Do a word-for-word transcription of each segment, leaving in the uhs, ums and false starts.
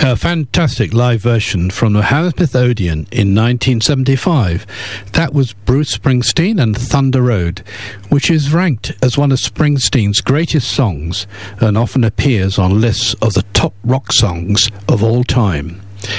A fantastic live version from the Hammersmith Odeon in nineteen seventy-five. That was Bruce Springsteen and Thunder Road, which is ranked as one of Springsteen's greatest songs and often appears on lists of the top rock songs of all time.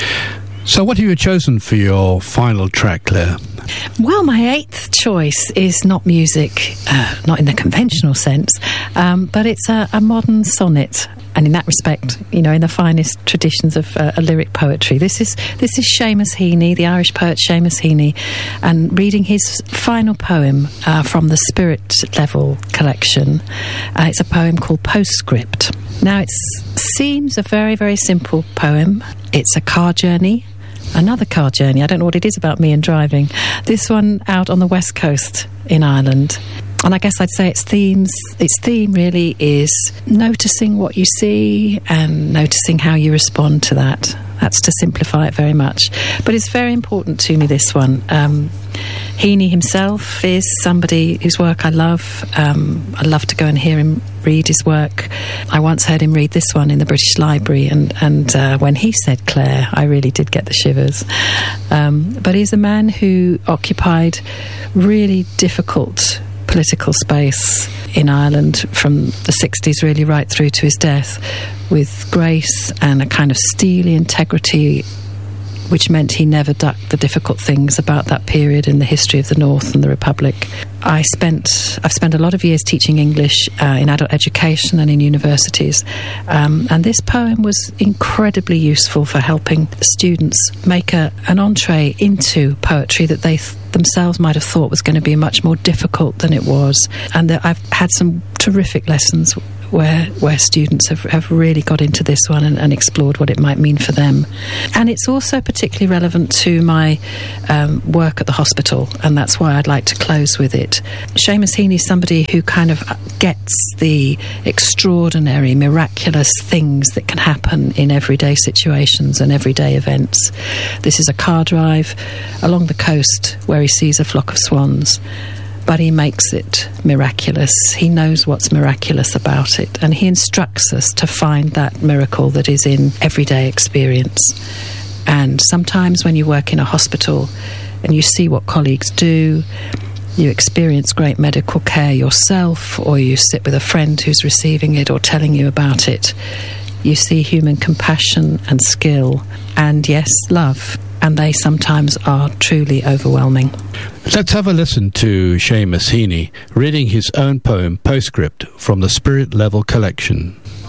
So what have you chosen for your final track, Claire? Well, my eighth choice is not music, uh, not in the conventional sense, um, but it's a, a modern sonnet. And in that respect, you know, in the finest traditions of uh, lyric poetry. This is this is Seamus Heaney, the Irish poet Seamus Heaney, and reading his final poem uh, from the Spirit Level collection. Uh, it's a poem called Postscript. Now, it seems a very, very simple poem. It's a car journey. Another car journey. I don't know what it is about me and driving. This one out on the west coast in Ireland. And I guess I'd say its themes, its theme really is noticing what you see and noticing how you respond to that. That's to simplify it very much. But it's very important to me, this one. Um, Heaney himself is somebody whose work I love. Um, I love to go and hear him read his work. I once heard him read this one in the British Library, and, and uh, when he said Claire, I really did get the shivers. Um, but he's a man who occupied really difficult political space in Ireland from the sixties really right through to his death, with grace and a kind of steely integrity, which meant he never ducked the difficult things about that period in the history of the North and the Republic. I spent, I've spent a lot of years teaching English uh, in adult education and in universities, um, and this poem was incredibly useful for helping students make a, an entree into poetry that they th- themselves might have thought was going to be much more difficult than it was. And that I've had some terrific lessons where where students have, have really got into this one and, and explored what it might mean for them. And it's also particularly relevant to my um, work at the hospital, and that's why I'd like to close with it. Seamus Heaney is somebody who kind of gets the extraordinary, miraculous things that can happen in everyday situations and everyday events. This is a car drive along the coast where he sees a flock of swans, but he makes it miraculous. He knows what's miraculous about it, and he instructs us to find that miracle that is in everyday experience. And sometimes when you work in a hospital and you see what colleagues do, you experience great medical care yourself, or you sit with a friend who's receiving it or telling you about it, you see human compassion and skill and, yes, love. And they sometimes are truly overwhelming. Let's have a listen to Seamus Heaney reading his own poem, Postscript, from the Spirit Level collection.